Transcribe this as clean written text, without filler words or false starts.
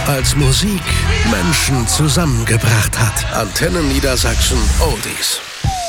Als Musik Menschen zusammengebracht hat. Antenne Niedersachsen Oldies.